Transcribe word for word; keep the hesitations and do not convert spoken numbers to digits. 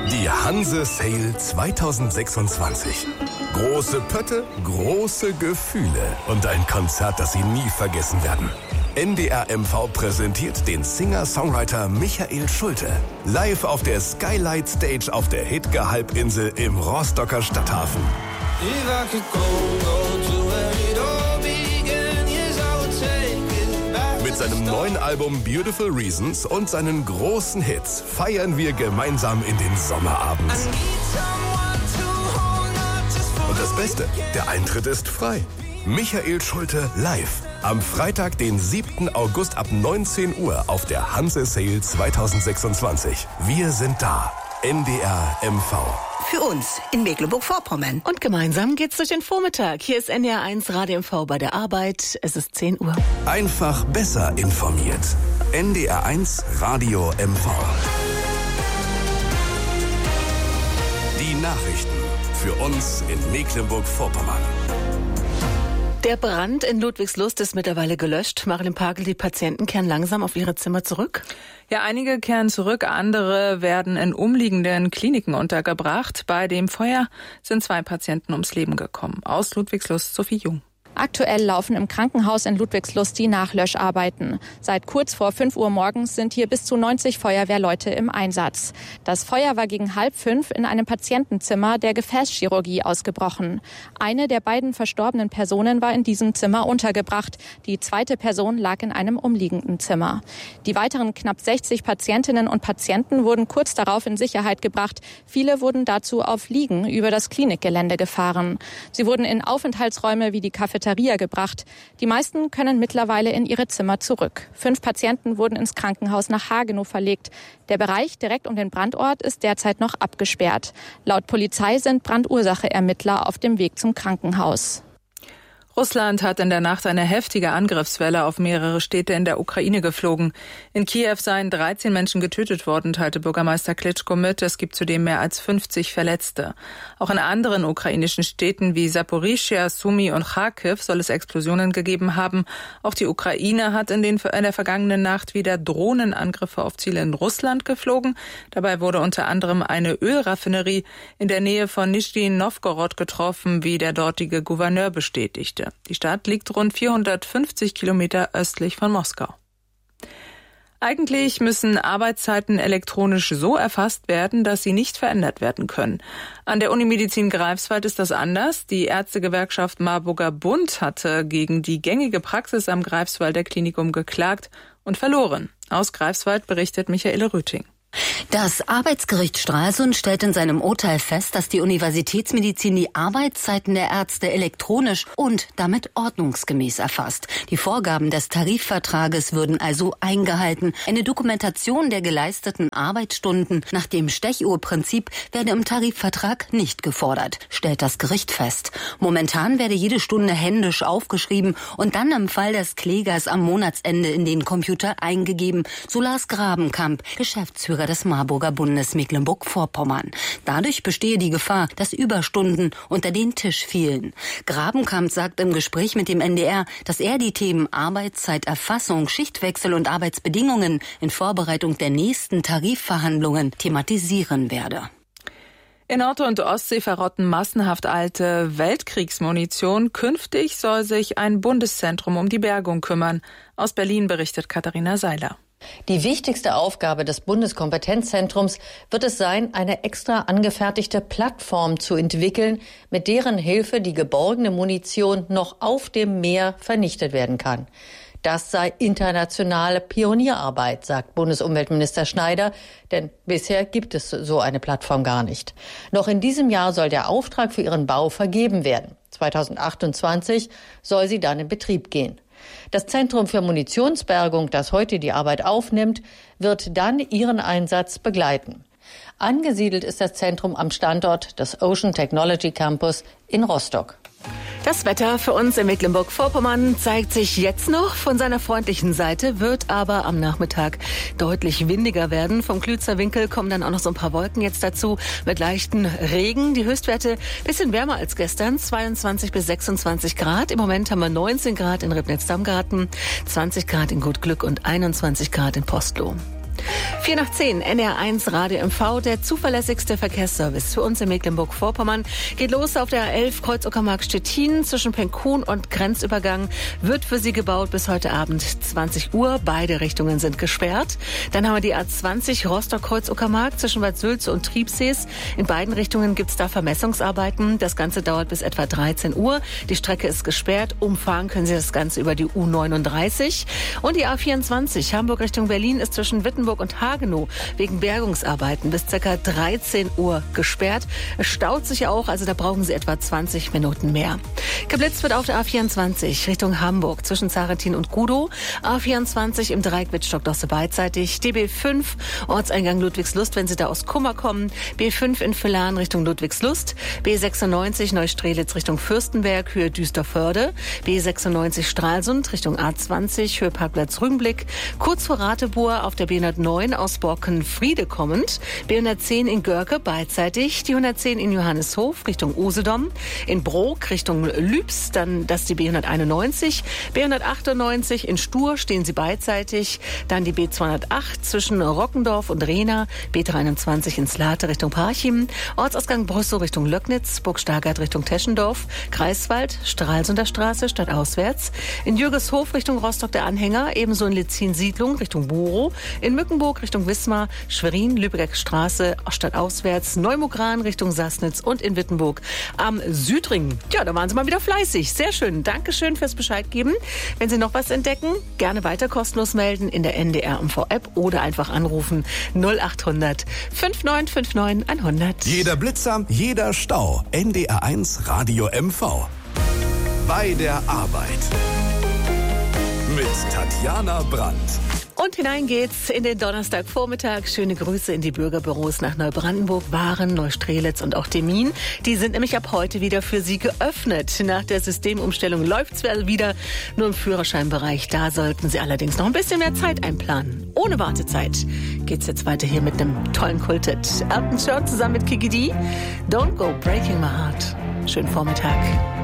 Die Hanse Sale zwanzig sechsundzwanzig. Große Pötte, große Gefühle und ein Konzert, das Sie nie vergessen werden. N D R M V präsentiert den Singer-Songwriter Michael Schulte. Live auf der Skylight Stage auf der Hidge-Halbinsel im Rostocker Stadthafen. Mit seinem neuen Album Beautiful Reasons und seinen großen Hits feiern wir gemeinsam in den Sommerabend. Und das Beste, der Eintritt ist frei. Michael Schulte live. Am Freitag, den siebten August ab neunzehn Uhr auf der Hanse Sale zwanzig sechsundzwanzig. Wir sind da. N D R M V. Für uns in Mecklenburg-Vorpommern. Und gemeinsam geht's durch den Vormittag. Hier ist N D R eins Radio M V bei der Arbeit. Es ist zehn Uhr. Einfach besser informiert. N D R eins Radio M V. Die Nachrichten für uns in Mecklenburg-Vorpommern. Der Brand in Ludwigslust ist mittlerweile gelöscht. Marilyn Pagel, die Patienten kehren langsam auf ihre Zimmer zurück? Ja, einige kehren zurück, andere werden in umliegenden Kliniken untergebracht. Bei dem Feuer sind zwei Patienten ums Leben gekommen. Aus Ludwigslust, Sophie Jung. Aktuell laufen im Krankenhaus in Ludwigslust die Nachlöscharbeiten. Seit kurz vor fünf Uhr morgens sind hier bis zu neunzig Feuerwehrleute im Einsatz. Das Feuer war gegen halb fünf in einem Patientenzimmer der Gefäßchirurgie ausgebrochen. Eine der beiden verstorbenen Personen war in diesem Zimmer untergebracht. Die zweite Person lag in einem umliegenden Zimmer. Die weiteren knapp sechzig Patientinnen und Patienten wurden kurz darauf in Sicherheit gebracht. Viele wurden dazu auf Liegen über das Klinikgelände gefahren. Sie wurden in Aufenthaltsräume wie die Cafeteria gebracht. Die meisten können mittlerweile in ihre Zimmer zurück. Fünf Patienten wurden ins Krankenhaus nach Hagenow verlegt. Der Bereich direkt um den Brandort ist derzeit noch abgesperrt. Laut Polizei sind Brandursache-Ermittler auf dem Weg zum Krankenhaus. Russland hat in der Nacht eine heftige Angriffswelle auf mehrere Städte in der Ukraine geflogen. In Kiew seien dreizehn Menschen getötet worden, teilte Bürgermeister Klitschko mit. Es gibt zudem mehr als fünfzig Verletzte. Auch in anderen ukrainischen Städten wie Saporischschja, Sumy und Charkiw soll es Explosionen gegeben haben. Auch die Ukraine hat in, den, in der vergangenen Nacht wieder Drohnenangriffe auf Ziele in Russland geflogen. Dabei wurde unter anderem eine Ölraffinerie in der Nähe von Nischni Nowgorod getroffen, wie der dortige Gouverneur bestätigte. Die Stadt liegt rund vierhundertfünfzig Kilometer östlich von Moskau. Eigentlich müssen Arbeitszeiten elektronisch so erfasst werden, dass sie nicht verändert werden können. An der Unimedizin Greifswald ist das anders. Die Ärztegewerkschaft Marburger Bund hatte gegen die gängige Praxis am Greifswalder Klinikum geklagt und verloren. Aus Greifswald berichtet Michaele Rüting. Das Arbeitsgericht Stralsund stellt in seinem Urteil fest, dass die Universitätsmedizin die Arbeitszeiten der Ärzte elektronisch und damit ordnungsgemäß erfasst. Die Vorgaben des Tarifvertrages würden also eingehalten. Eine Dokumentation der geleisteten Arbeitsstunden nach dem Stechuhrprinzip werde im Tarifvertrag nicht gefordert, stellt das Gericht fest. Momentan werde jede Stunde händisch aufgeschrieben und dann im Fall des Klägers am Monatsende in den Computer eingegeben, so Lars Grabenkamp, Geschäftsführer des Marburger Bundes Mecklenburg-Vorpommern. Dadurch bestehe die Gefahr, dass Überstunden unter den Tisch fielen. Grabenkamp sagt im Gespräch mit dem N D R, dass er die Themen Arbeitszeiterfassung, Schichtwechsel und Arbeitsbedingungen in Vorbereitung der nächsten Tarifverhandlungen thematisieren werde. In Nord- und Ostsee verrotten massenhaft alte Weltkriegsmunition. Künftig soll sich ein Bundeszentrum um die Bergung kümmern. Aus Berlin berichtet Katharina Seiler. Die wichtigste Aufgabe des Bundeskompetenzzentrums wird es sein, eine extra angefertigte Plattform zu entwickeln, mit deren Hilfe die geborgene Munition noch auf dem Meer vernichtet werden kann. Das sei internationale Pionierarbeit, sagt Bundesumweltminister Schneider, denn bisher gibt es so eine Plattform gar nicht. Noch in diesem Jahr soll der Auftrag für ihren Bau vergeben werden. zweitausendachtundzwanzig soll sie dann in Betrieb gehen. Das Zentrum für Munitionsbergung, das heute die Arbeit aufnimmt, wird dann ihren Einsatz begleiten. Angesiedelt ist das Zentrum am Standort des Ocean Technology Campus in Rostock. Das Wetter für uns in Mecklenburg-Vorpommern zeigt sich jetzt noch von seiner freundlichen Seite, wird aber am Nachmittag deutlich windiger werden. Vom Klützer Winkel kommen dann auch noch so ein paar Wolken jetzt dazu mit leichten Regen. Die Höchstwerte bisschen wärmer als gestern, zweiundzwanzig bis sechsundzwanzig Grad. Im Moment haben wir neunzehn Grad in Ribnitz-Damgarten, zwanzig Grad in Gut Glück und einundzwanzig Grad in Postloh. vier nach zehn, N D R eins Radio M V, der zuverlässigste Verkehrsservice für uns in Mecklenburg-Vorpommern. Geht los auf der A elf Kreuz-Uckermark-Stettin zwischen Penkhuhn und Grenzübergang. Wird für Sie gebaut bis heute Abend zwanzig Uhr. Beide Richtungen sind gesperrt. Dann haben wir die A zwanzig Rostock-Kreuz-Uckermark zwischen Bad Sülze und Triebsees. In beiden Richtungen gibt es da Vermessungsarbeiten. Das Ganze dauert bis etwa dreizehn Uhr. Die Strecke ist gesperrt. Umfahren können Sie das Ganze über die U neununddreißig. Und die A vierundzwanzig Hamburg Richtung Berlin ist zwischen Wittenburg und Hagenow wegen Bergungsarbeiten bis ca. dreizehn Uhr gesperrt. Es staut sich auch, also da brauchen Sie etwa zwanzig Minuten mehr. Geblitzt wird auf der A vierundzwanzig Richtung Hamburg zwischen Zarentin und Gudow. A vierundzwanzig im Dreieck Wittstock-Dosse beidseitig. D B fünf Ortseingang Ludwigslust, wenn Sie da aus Kummer kommen. B fünf in Villahn Richtung Ludwigslust. B sechsundneunzig Neustrelitz Richtung Fürstenberg, Höhe Düsterförde. B sechsundneunzig Stralsund Richtung A zwanzig, Höhe Parkplatz Rügenblick. Kurz vor Ratebohr auf der B hundertneun aus Borken-Friede kommend. B hundertzehn in Görke beidseitig. Die hundertzehn in Johanneshof Richtung Usedom. In Brok Richtung Lübs, dann das die B hunderteinundneunzig. B hundertachtundneunzig in Stur stehen Sie beidseitig. Dann die B zweihundertacht zwischen Rockendorf und Rehna. B dreiundzwanzig in Slate Richtung Parchim. Ortsausgang Brüssel Richtung Löcknitz. Burg Stargard Richtung Teschendorf. Greifswald, Stralsunder Straße stadtauswärts. In Jürgeshof Richtung Rostock der Anhänger. Ebenso in Litzin-Siedlung Richtung Buro. In Mückenburg Richtung Wismar. Schwerin, Lübecker Straße stadtauswärts. Neumogran Richtung Sassnitz und in Wittenburg am Südring. Ja, da waren Sie mal wieder fleißig. Sehr schön. Dankeschön fürs Bescheid geben. Wenn Sie noch was entdecken, gerne weiter kostenlos melden in der N D R M V-App oder einfach anrufen null acht hundert neunundfünfzig neunundfünfzig hundert. Jeder Blitzer, jeder Stau. N D R eins Radio M V. Bei der Arbeit. Mit Tatjana Brandt. Und hinein geht's in den Donnerstagvormittag. Schöne Grüße in die Bürgerbüros nach Neubrandenburg, Waren, Neustrelitz und auch Demmin. Die sind nämlich ab heute wieder für Sie geöffnet. Nach der Systemumstellung läuft's wieder nur im Führerscheinbereich. Da sollten Sie allerdings noch ein bisschen mehr Zeit einplanen. Ohne Wartezeit geht's jetzt weiter hier mit einem tollen Kulthit. Elton John zusammen mit Kiki D. Don't Go Breaking My Heart. Schönen Vormittag.